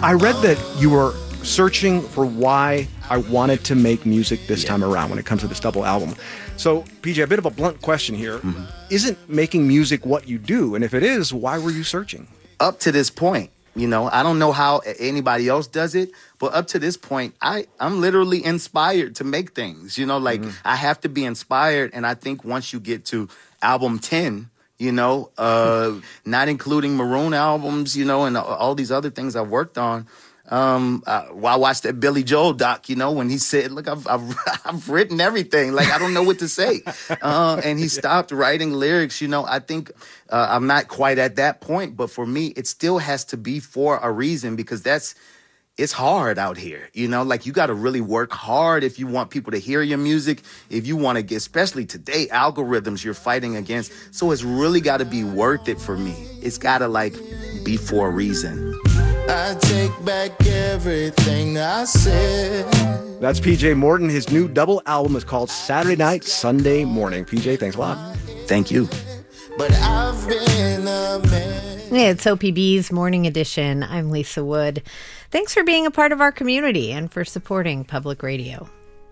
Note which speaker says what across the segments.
Speaker 1: I read that you were searching for why I wanted to make music this time around when it comes to this double album. So, PJ, a bit of a blunt question here. Isn't making music what you do? And if it is, why were you searching?
Speaker 2: Up to this point, I don't know how anybody else does it, but up to this point, I'm literally inspired to make things. I have to be inspired. And I think once you get to album 10, not including Maroon albums, and all these other things I've worked on. I watched that Billy Joel doc, when he said, look, I've written everything. Like, I don't know what to say. And he stopped writing lyrics. I think I'm not quite at that point. But for me, it still has to be for a reason, because it's hard out here. You got to really work hard if you want people to hear your music, if you want to get, especially today, algorithms you're fighting against. So it's really got to be worth it for me. It's got to be for a reason.
Speaker 3: I take back everything I said.
Speaker 1: That's PJ Morton. His new double album is called Saturday Night, Sunday Morning. PJ, thanks a lot.
Speaker 2: Thank you.
Speaker 3: But I've been a man.
Speaker 4: Yeah, it's OPB's Morning Edition. I'm Lisa Wood. Thanks for being a part of our community and for supporting public radio.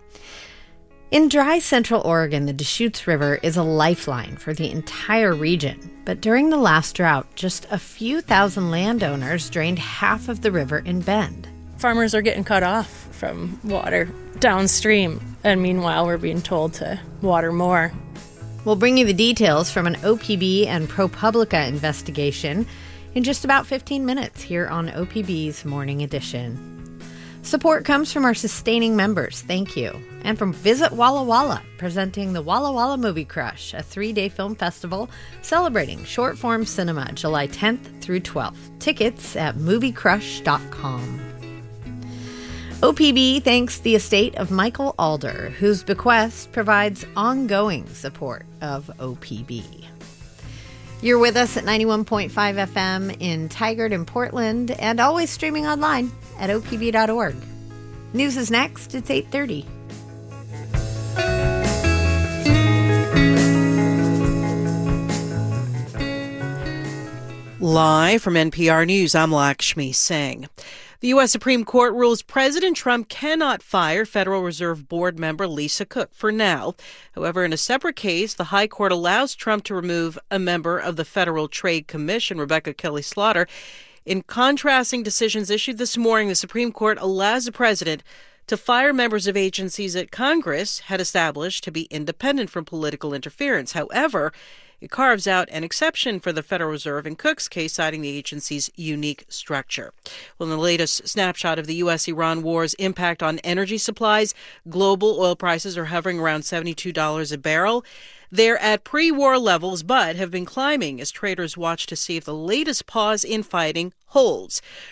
Speaker 4: In dry central Oregon, the Deschutes River is a lifeline for the entire region. But during the last drought, just a few thousand landowners drained half of the river in Bend.
Speaker 5: Farmers are getting cut off from water downstream, and meanwhile we're being told to water more.
Speaker 4: We'll bring you the details from an OPB and ProPublica investigation in just about 15 minutes here on OPB's Morning Edition. Support comes from our sustaining members, thank you, and from Visit Walla Walla, presenting the Walla Walla Movie Crush, a 3-day film festival celebrating short-form cinema July 10th through 12th. Tickets at moviecrush.com. OPB thanks the estate of Michael Alder, whose bequest provides ongoing support of OPB. You're with us at 91.5 FM in Tigard and Portland, and always streaming online at opb.org. News is next. It's 8:30.
Speaker 6: Live from NPR News, I'm Lakshmi Singh. The U.S. Supreme Court rules President Trump cannot fire Federal Reserve Board member Lisa Cook for now. However, in a separate case, the High Court allows Trump to remove a member of the Federal Trade Commission, Rebecca Kelly Slaughter. In contrasting decisions issued this morning, the Supreme Court allows the president to fire members of agencies that Congress had established to be independent from political interference. However, it carves out an exception for the Federal Reserve in Cook's case, citing the agency's unique structure. Well, in the latest snapshot of the U.S.-Iran war's impact on energy supplies, global oil prices are hovering around $72 a barrel. They're at pre-war levels, but have been climbing as traders watch to see if the latest pause in fighting holds.